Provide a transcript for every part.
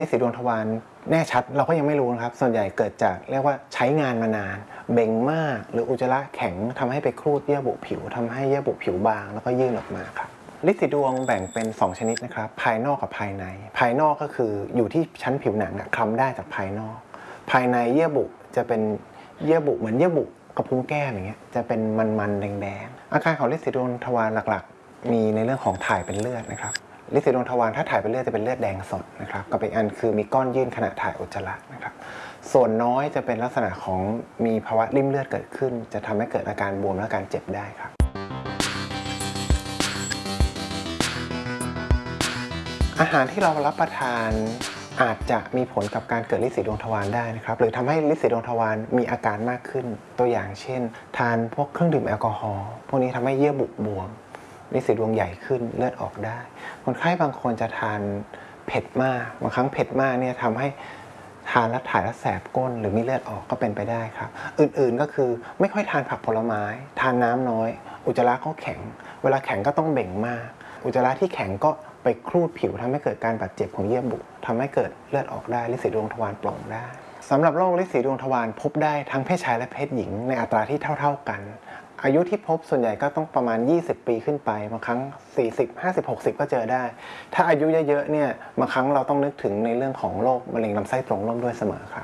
ฤทธิ์สีดวงทวารแน่ชัดเราก็ยังไม่รู้นะครับส่วนใหญ่เกิดจากเรียกว่าใช้งานมานานเบ่งมากหรืออุจจาระแข็งทำให้ไปครูดเยื่อบุผิวทำให้เยื่อบุผิวบางแล้วก็ยื่นออกมาครับฤทธิ์สีดวงแบ่งเป็น2ชนิดนะครับภายนอกกับภายในภายนอกก็คืออยู่ที่ชั้นผิวหนังคล้ำได้จากภายนอกภายในเยื่อบุจะเป็นเยื่อบุเหมือนเยื่อบุกระพุ้งแก้มอย่างเงี้ยจะเป็นมันๆแดงๆอาการของฤทธิ์สีดวงทวารหลักๆมีในเรื่องของถ่ายเป็นเลือดนะครับฤทธิ์สีดวงทวารถ้าถ่ายเป็นเลือดจะเป็นเลือดแดงสดนะครับกับอีกอันคือมีก้อนยื่นขณะถ่ายอุจจาระนะครับส่วนน้อยจะเป็นลักษณะของมีภาวะริ่มเลือดเกิดขึ้นจะทำให้เกิดอาการบวมและการเจ็บได้ครับอาหารที่เรารับประทานอาจจะมีผลกับการเกิดฤทธิ์สีดวงทวารได้นะครับหรือทำให้ฤทธิ์สีดวงทวารมีอาการมากขึ้นตัวอย่างเช่นทานพวกเครื่องดื่มแอลกอฮอล์พวกนี้ทำให้เยื่อบุบวมฤทธิ์สีดวงใหญ่ขึ้นเลือดออกได้คนไข้บางคนจะทานเผ็ดมากบางครั้งเผ็ดมากเนี่ยทำให้ทานแล้วถ่ายแล้วแสบก้นหรือมีเลือดออกก็เป็นไปได้ครับอื่นๆก็คือไม่ค่อยทานผักผลไม้ทานน้ำน้อยอุจจาระก็แข็งเวลาแข็งก็ต้องเบ่งมากอุจจาระที่แข็งก็ไปครูดผิวทำให้เกิดการบาดเจ็บของเยื่อบุทำให้เกิดเลือดออกได้ฤทธิ์สีดวงทวารโปร่งได้สำหรับโรคฤทธิ์สีดวงทวารพบได้ทั้งเพศชายและเพศหญิงในอัตราที่เท่ากันอายุที่พบส่วนใหญ่ก็ต้องประมาณ20ปีขึ้นไปบางครั้ง40 50 60ก็เจอได้ถ้าอายุเยอะๆเนี่ยบางครั้งเราต้องนึกถึงในเรื่องของโรคมะเร็งลำไส้โพรงร่วมด้วยเสมอครับ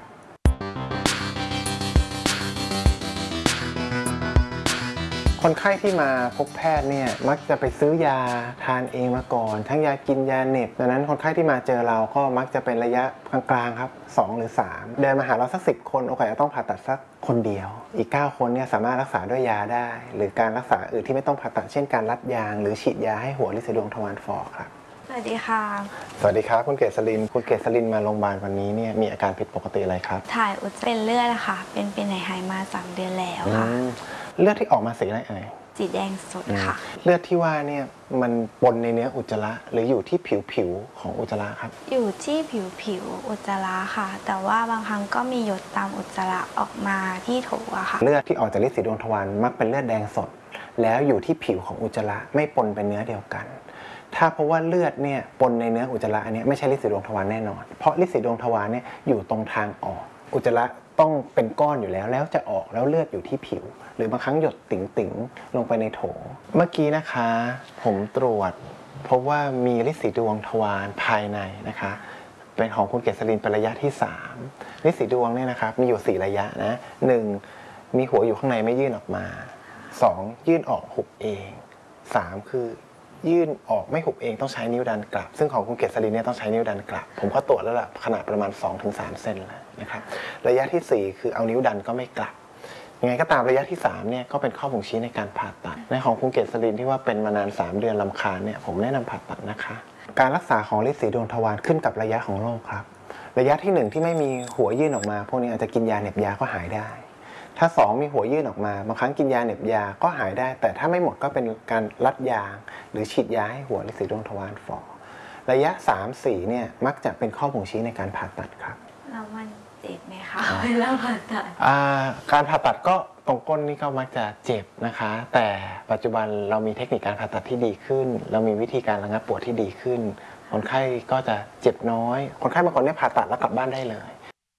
คนไข้ที่มาพบแพทย์เนี่ยมักจะไปซื้อยาทานเองมาก่อนทั้งยากินยาเหน็บดังนั้นคนไข้ที่มาเจอเราก็มักจะเป็นระยะกลางๆครับ2หรือ3เดินมาหาเราสัก10คนโอกาสจะต้องผ่าตัดสักคนเดียวอีก9คนเนี่ยสามารถรักษาด้วยยาได้หรือการรักษาอื่นที่ไม่ต้องผ่าตัดเช่นการรัดยางหรือฉีดยาให้หัวฤทธิ์สีดวงทวารฝ่อครับสวัสดีค่ะสวัสดีครับคุณเกษรินคุณเกษรินมาโรงพยาบาลวันนี้เนี่ยมีอาการผิดปกติอะไรครับถ่ายอุจจาระเป็นเลือดค่ะเป็นหายมา3 เดือนแล้วค่ะเลือดที่ออกมาสีอะไรเอ่ยสีแดงสดค่ะเลือดที่ว่าเนี่ยมันปนในเนื้ออุจจาระหรืออยู่ที่ผิวของอุจจาระครับอยู่ที่ผิวอุจจาระค่ะแต่ว่าบางครั้งก็มีหยดตามอุจจาระออกมาที่โถอะค่ะเลือดที่ออกจากฤทธิ์สีดวงทวารมักเป็นเลือดแดงสดแล้วอยู่ที่ผิวของอุจจาระไม่ปนเป็นเนื้อเดียวกันถ้าเพราะว่าเลือดเนี่ยปนในเนื้ออุจจาระอันนี้ไม่ใช่ฤทธิ์สีดวงทวารแน่นอนเพราะฤทธิ์สีดวงทวารเนี่ยอยู่ตรงทางออกอุจจาระต้องเป็นก้อนอยู่แล้วจะออกแล้วเลือดอยู่ที่ผิวหรือบางครั้งหยดติ๋งๆลงไปในโถเมื่อกี้นะคะผมตรวจพบว่ามีฤทธิ์สีดวงทวารภายในนะคะเป็นของคุณเกษรินเป็นระยะที่3ฤทธิ์สีดวงเนี่ยนะครับมีอยู่4ระยะนะ1มีหัวอยู่ข้างในไม่ยื่นออกมา2ยื่นออกหุบเอง3คือยื่นออกไม่หุบเองต้องใช้นิ้วดันกลับซึ่งของคุณเกษรินเนี่ยต้องใช้นิ้วดันกลับผมก็ตรวจแล้วล่ะขนาดประมาณ 2-3 เซนเลยนะครับระยะที่4คือเอานิ้วดันก็ไม่กลับยังไงก็ตามระยะที่3เนี่ยก็เป็นข้อบ่งชี้ในการผ่าตัดในของคุณเกษรินที่ว่าเป็นมานาน3 เดือนรำคาญเนี่ยผมแนะนำผ่าตัดนะคะการรักษาของฤทธิ์สีดวงทวารขึ้นกับระยะของโรคครับระยะที่1ที่ไม่มีหัวยื่นออกมาพวกนี้อาจจะกินยาเหน็บยาก็หายได้ถ้า2มีหัวยื่นออกมาบางครั้งกินยาเหน็บยาก็หายได้แต่ถ้าไม่หมดก็เป็นการรัดยางหรือฉีดยาให้หัวฤทธิ์สีดวงทวารฝ่อระยะ3-4เนี่ยมักจะเป็นข้อบ่งชี้ในการผ่าตัดครับแล้วมันเจ็บไหมคะเวลาผ่าตัดการผ่าตัดก็ตรงก้นนี่ก็มักจะเจ็บนะคะแต่ปัจจุบันเรามีเทคนิคการผ่าตัดที่ดีขึ้นเรามีวิธีการระงับปวดที่ดีขึ้นคนไข้ก็จะเจ็บน้อยคนไข้บางคนเนี่ยผ่าตัดแล้วกลับบ้านได้เลย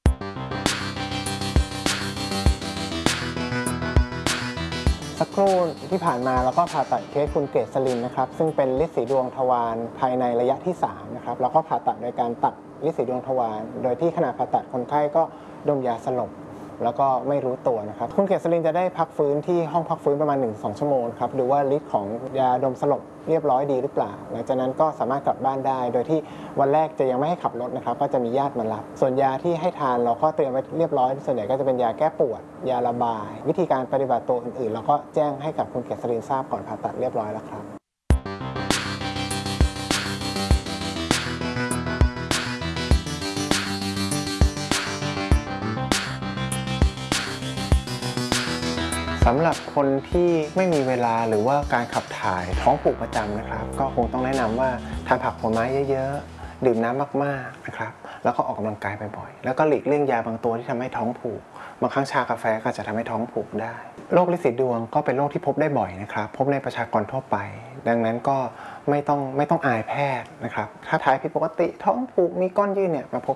สักครู่ที่ผ่านมาเราก็ผ่าตัดเคสคุณเกษรินนะครับซึ่งเป็นฤทธิ์สีดวงทวารภายในระยะที่3นะครับแล้วก็ผ่าตัดโดยการตัดฤทธิ์สีดวงทวารโดยที่ขณะผ่าตัดคนไข้ก็ดมยาสลบแล้วก็ไม่รู้ตัวนะครับคุณเกษรินจะได้พักฟื้นที่ห้องพักฟื้นประมาณ 1-2 ชั่วโมงครับดูว่าฤทธิ์ของยาดมสลบเรียบร้อยดีหรือเปล่าหลังจากนั้นก็สามารถกลับบ้านได้โดยที่วันแรกจะยังไม่ให้ขับรถนะครับก็จะมีญาติมารับส่วนยาที่ให้ทานเราก็เตรียมไว้เรียบร้อยส่วนใหญ่ก็จะเป็นยาแก้ปวดยาระบายวิธีการปฏิบัติตัวอื่นๆเราก็แจ้งให้กับคุณเกษรินทราบก่อนผ่าตัดเรียบร้อยแล้วครับสำหรับคนที่ไม่มีเวลาหรือว่าการขับถ่ายท้องผูกประจำนะครับก็คงต้องแนะนำว่าทานผักผลไม้เยอะๆดื่มน้ำมากๆนะครับแล้วก็ออกกำลังกายบ่อยๆแล้วก็หลีกเลี่ยงยาบางตัวที่ทำให้ท้องผูกบางครั้งชากาแฟก็จะทำให้ท้องผูกได้โรคฤทธิ์สีดวงก็เป็นโรคที่พบได้บ่อยนะครับพบในประชากรทั่วไปดังนั้นก็ไม่ต้องอายแพทย์นะครับถ้าถ่ายผิดปกติท้องผูกมีก้อนยื่นเนี่ยมาพบ